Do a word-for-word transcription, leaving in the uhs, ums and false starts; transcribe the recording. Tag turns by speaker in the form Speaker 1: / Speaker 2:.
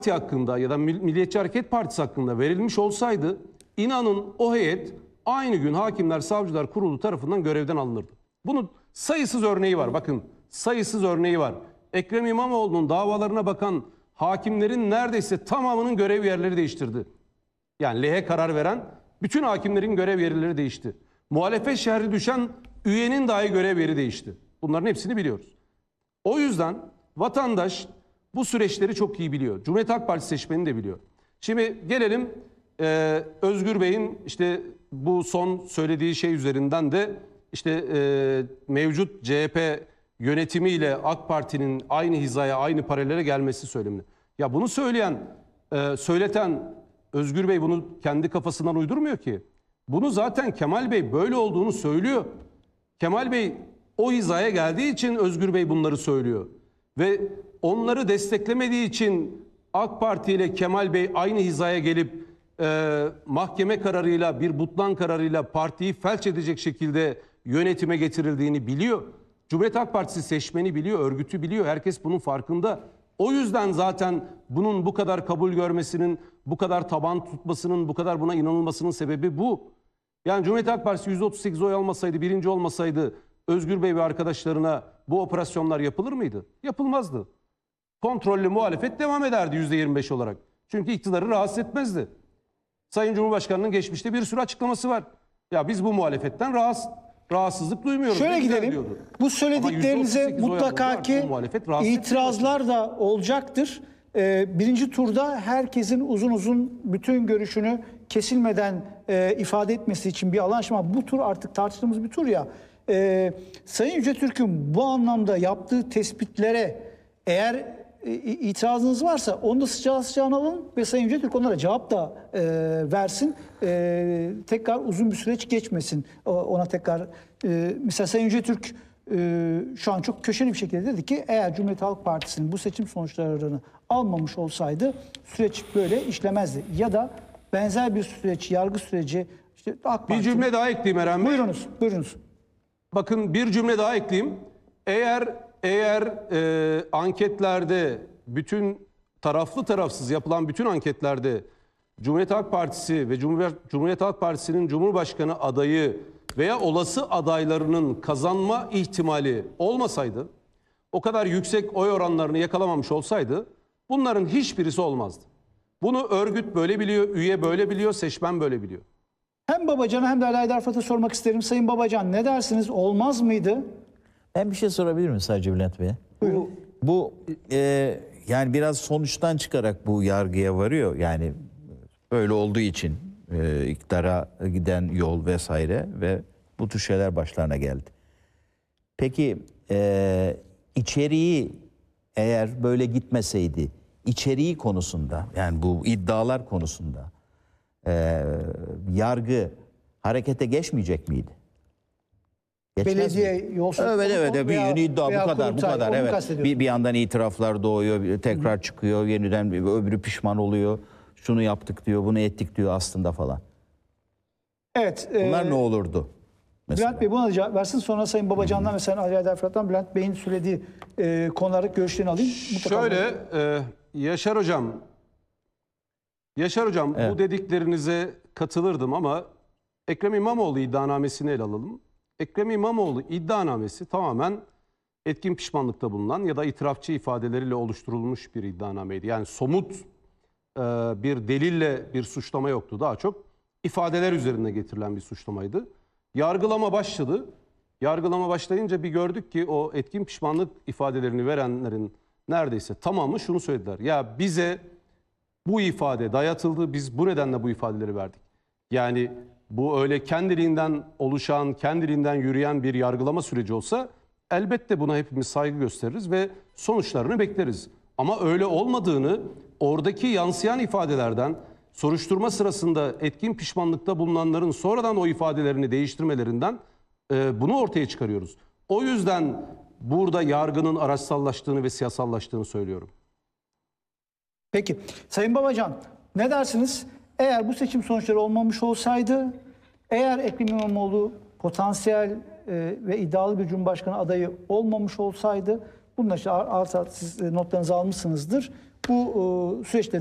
Speaker 1: hakkında ya da Milliyetçi Hareket Partisi hakkında verilmiş olsaydı, inanın o heyet aynı gün Hakimler Savcılar Kurulu tarafından görevden alınırdı. Bunun sayısız örneği var. Bakın, sayısız örneği var. Ekrem İmamoğlu'nun davalarına bakan hakimlerin neredeyse tamamının görev yerleri değiştirdi. Yani lehe karar veren bütün hakimlerin görev yerleri değişti. Muhalefet şerhi düşen üyenin dahi görev yeri değişti. Bunların hepsini biliyoruz. O yüzden vatandaş bu süreçleri çok iyi biliyor. Cumhuriyet Halk Partisi seçmeni de biliyor. Şimdi gelelim e, Özgür Bey'in işte bu son söylediği şey üzerinden de işte e, mevcut C H P yönetimiyle AK Parti'nin aynı hizaya, aynı paralele gelmesi söylemini. Ya bunu söyleyen, e, söyleten Özgür Bey bunu kendi kafasından uydurmuyor ki. Bunu zaten Kemal Bey böyle olduğunu söylüyor. Kemal Bey o hizaya geldiği için Özgür Bey bunları söylüyor. Ve onları desteklemediği için AK Parti ile Kemal Bey aynı hizaya gelip e, mahkeme kararıyla, bir butlan kararıyla partiyi felç edecek şekilde yönetime getirildiğini biliyor. Cumhuriyet Halk Partisi seçmeni biliyor, örgütü biliyor. Herkes bunun farkında. O yüzden zaten bunun bu kadar kabul görmesinin, bu kadar taban tutmasının, bu kadar buna inanılmasının sebebi bu. Yani Cumhuriyet Halk Partisi yüzde otuz sekiz oy almasaydı, birinci olmasaydı Özgür Bey ve arkadaşlarına bu operasyonlar yapılır mıydı? Yapılmazdı. Kontrollü muhalefet devam ederdi yüzde yirmi beş olarak. Çünkü iktidarı rahatsız etmezdi. Sayın Cumhurbaşkanı'nın geçmişte bir sürü açıklaması var. Ya biz bu muhalefetten rahatsız, rahatsızlık duymuyoruz.
Speaker 2: Şöyle gidelim.
Speaker 1: Diyordu.
Speaker 2: Bu söylediklerinize mutlaka ki itirazlar da olacaktır. Ee, birinci turda herkesin uzun uzun bütün görüşünü kesilmeden e, ifade etmesi için bir alan. Ama bu tur artık tartıştığımız bir tur ya. Ee, Sayın Yüce Türk'ün bu anlamda yaptığı tespitlere eğer e, itirazınız varsa onu da sıcağı sıcağına alın ve Sayın Yüce Türk onlara cevap da e, versin. E, tekrar uzun bir süreç geçmesin. O, ona tekrar e, mesela Sayın Yüce Türk e, şu an çok köşeli bir şekilde dedi ki eğer Cumhuriyet Halk Partisi'nin bu seçim sonuçlarını almamış olsaydı süreç böyle işlemezdi. Ya da benzer bir süreç, yargı süreci işte AK Parti...
Speaker 1: Bir cümle daha ekleyeyim Eren Bey.
Speaker 2: Buyurunuz, buyurunuz.
Speaker 1: Bakın bir cümle daha ekleyeyim. Eğer eğer e, anketlerde bütün taraflı tarafsız yapılan bütün anketlerde Cumhuriyet Halk Partisi ve Cumhuriyet, Cumhuriyet Halk Partisi'nin Cumhurbaşkanı adayı veya olası adaylarının kazanma ihtimali olmasaydı, o kadar yüksek oy oranlarını yakalamamış olsaydı bunların hiçbirisi olmazdı. Bunu örgüt böyle biliyor, üye böyle biliyor, seçmen böyle biliyor.
Speaker 2: Hem Babacan'a hem de Ali Aydar sormak isterim. Sayın Babacan ne dersiniz? Olmaz mıydı?
Speaker 3: Ben bir şey sorabilir miyim sadece Bülent Bey'e? Bu, bu e, yani biraz sonuçtan çıkarak bu yargıya varıyor. Yani böyle olduğu için e, iktidara giden yol vesaire ve bu tür şeyler başlarına geldi. Peki e, içeriği eğer böyle gitmeseydi, içeriği konusunda yani bu iddialar konusunda e, yargı harekete geçmeyecek miydi? Geçmez
Speaker 2: Belediye
Speaker 3: mi?
Speaker 2: yolsuzluk
Speaker 3: Evet evet bir yeni iddia bu kadar bu kadar evet. Bir, bir yandan itiraflar doğuyor, tekrar Hı. çıkıyor, yeniden öbürü pişman oluyor. Şunu yaptık diyor, bunu ettik diyor aslında falan.
Speaker 2: Evet.
Speaker 3: Bunlar e, ne olurdu?
Speaker 2: Mesela? Bülent Bey buna da cevap versin. Sonra Sayın Babacan'dan Hı. mesela Ali Aydar Fırat'tan Bülent Bey'in söylediği e, konuları görüşlerini alayım.
Speaker 1: Mutlaka Şöyle e, Yaşar Hocam, Yaşar Hocam evet. bu dediklerinize katılırdım ama Ekrem İmamoğlu iddianamesini ele alalım. Ekrem İmamoğlu iddianamesi tamamen etkin pişmanlıkta bulunan ya da itirafçı ifadeleriyle oluşturulmuş bir iddianameydi. Yani somut e, bir delille bir suçlama yoktu. Daha çok ifadeler üzerine getirilen bir suçlamaydı. Yargılama başladı. Yargılama başlayınca bir gördük ki o etkin pişmanlık ifadelerini verenlerin neredeyse tamamı şunu söylediler. Ya bize bu ifade dayatıldı, biz bu nedenle bu ifadeleri verdik. Yani bu öyle kendiliğinden oluşan, kendiliğinden yürüyen bir yargılama süreci olsa elbette buna hepimiz saygı gösteririz ve sonuçlarını bekleriz. Ama öyle olmadığını oradaki yansıyan ifadelerden, soruşturma sırasında etkin pişmanlıkta bulunanların sonradan o ifadelerini değiştirmelerinden e, bunu ortaya çıkarıyoruz. O yüzden burada yargının araçsallaştığını ve siyasallaştığını söylüyorum.
Speaker 2: Peki Sayın Babacan ne dersiniz? Eğer bu seçim sonuçları olmamış olsaydı, eğer Ekrem İmamoğlu potansiyel e, ve iddialı bir Cumhurbaşkanı adayı olmamış olsaydı Bunlar işte alt alt siz notlarınızı almışsınızdır. Bu e, süreçte